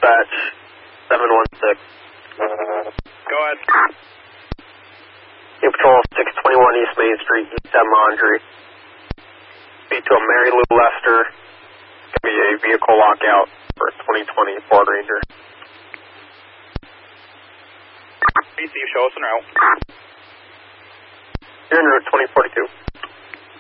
Dispatch 716. Go ahead. New Patrol 621 East Main Street, East M. Laundry. Speed to a Mary Lou Lester. It's going to be a vehicle lockout for a 2020 Ford Ranger. BC, show us en route. You're en route 2042.